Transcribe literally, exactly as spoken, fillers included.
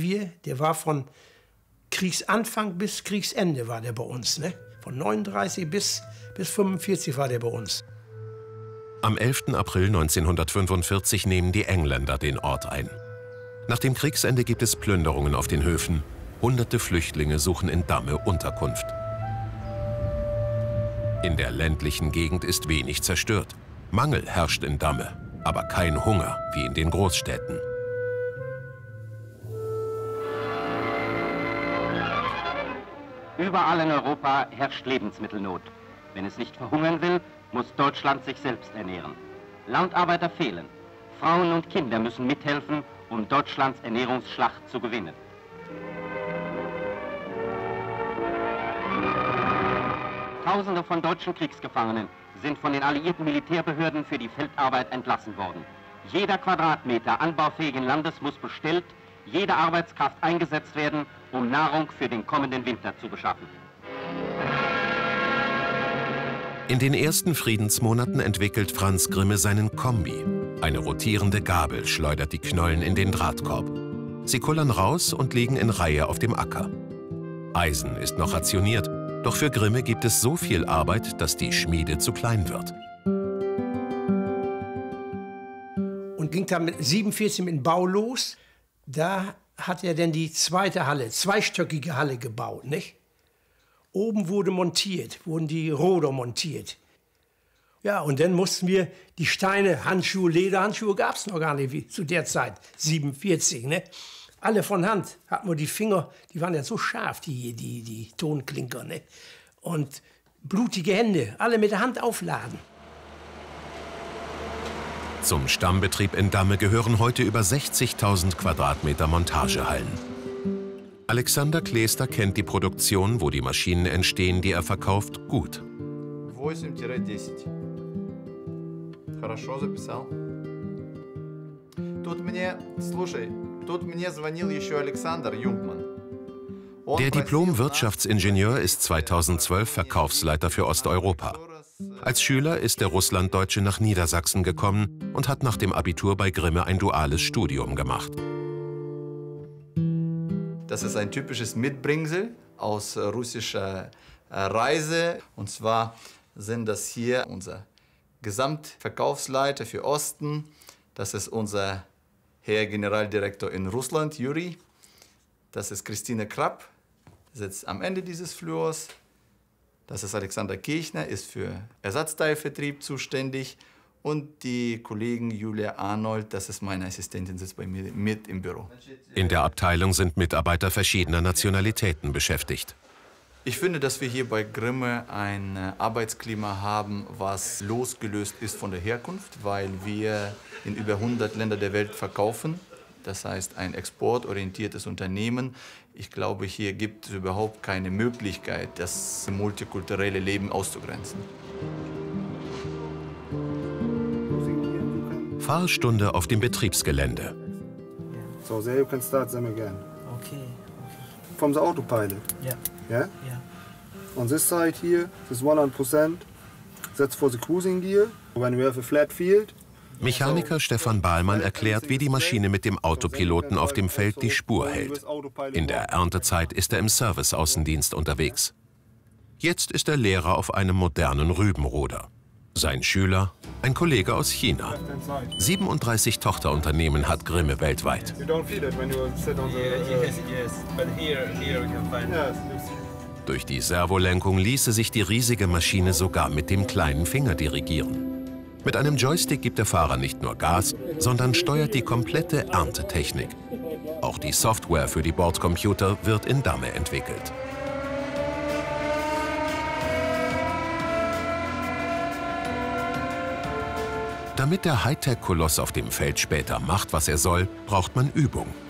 wir, der war von Kriegsanfang bis Kriegsende war der bei uns. Ne? Von neununddreißig bis, bis fünfundvierzig war der bei uns. Am elften April neunzehnhundertfünfundvierzig nehmen die Engländer den Ort ein. Nach dem Kriegsende gibt es Plünderungen auf den Höfen. Hunderte Flüchtlinge suchen in Damme Unterkunft. In der ländlichen Gegend ist wenig zerstört. Mangel herrscht in Damme, aber kein Hunger wie in den Großstädten. Überall in Europa herrscht Lebensmittelnot. Wenn es nicht verhungern will, muss Deutschland sich selbst ernähren. Landarbeiter fehlen. Frauen und Kinder müssen mithelfen, um Deutschlands Ernährungsschlacht zu gewinnen. Tausende von deutschen Kriegsgefangenen sind von den alliierten Militärbehörden für die Feldarbeit entlassen worden. Jeder Quadratmeter anbaufähigen Landes muss bestellt, jede Arbeitskraft eingesetzt werden, um Nahrung für den kommenden Winter zu beschaffen. In den ersten Friedensmonaten entwickelt Franz Grimme seinen Kombi. Eine rotierende Gabel schleudert die Knollen in den Drahtkorb. Sie kullern raus und liegen in Reihe auf dem Acker. Eisen ist noch rationiert, doch für Grimme gibt es so viel Arbeit, dass die Schmiede zu klein wird. Und ging dann mit siebenundvierzig mit dem Bau los. Da hat er dann die zweite Halle, zweistöckige Halle gebaut, nicht? Oben wurde montiert, wurden die Roder montiert. Ja, und dann mussten wir die Steine, Handschuhe, Lederhandschuhe gab es noch gar nicht wie zu der Zeit, siebenundvierzig, ne? Alle von Hand, hatten wir die Finger, die waren ja so scharf, die, die, die Tonklinker, ne? Und blutige Hände, alle mit der Hand aufladen. Zum Stammbetrieb in Damme gehören heute über sechzigtausend Quadratmeter Montagehallen. Alexander Klester kennt die Produktion, wo die Maschinen entstehen, die er verkauft, gut. восемь десять. Хорошо записал. Тут мне, слушай, тут мне звонил еще Alexander Jungmann. Der Diplom-Wirtschaftsingenieur ist zweitausendzwölf Verkaufsleiter für Osteuropa. Als Schüler ist der Russlanddeutsche nach Niedersachsen gekommen und hat nach dem Abitur bei Grimme ein duales Studium gemacht. Das ist ein typisches Mitbringsel aus russischer Reise. Und zwar sind das hier unser Gesamtverkaufsleiter für Osten. Das ist unser Herr Generaldirektor in Russland, Juri. Das ist Christine Krapp, sitzt am Ende dieses Flurs. Das ist Alexander Kirchner, ist für Ersatzteilvertrieb zuständig. Und die Kollegin Julia Arnold, das ist meine Assistentin, sitzt bei mir mit im Büro. In der Abteilung sind Mitarbeiter verschiedener Nationalitäten beschäftigt. Ich finde, dass wir hier bei Grimme ein Arbeitsklima haben, was losgelöst ist von der Herkunft, weil wir in über hundert Länder der Welt verkaufen. Das heißt, ein exportorientiertes Unternehmen. Ich glaube, hier gibt es überhaupt keine Möglichkeit, das multikulturelle Leben auszugrenzen. Fahrstunde auf dem Betriebsgelände. So there you can start them again. Okay. Okay. From the autopilot. Yeah. Yeah. Yeah. On this side here, this one hundred percent. That's for the cruising gear. When we have a flat field. Mechaniker Stefan Bahlmann erklärt, wie die Maschine mit dem Autopiloten auf dem Feld die Spur hält. In der Erntezeit ist er im Service-Außendienst unterwegs. Jetzt ist er Lehrer auf einem modernen Rübenroder. Sein Schüler, ein Kollege aus China. siebenunddreißig Tochterunternehmen hat Grimme weltweit. Durch die Servolenkung ließe sich die riesige Maschine sogar mit dem kleinen Finger dirigieren. Mit einem Joystick gibt der Fahrer nicht nur Gas, sondern steuert die komplette Erntetechnik. Auch die Software für die Bordcomputer wird in Damme entwickelt. Damit der Hightech-Koloss auf dem Feld später macht, was er soll, braucht man Übung.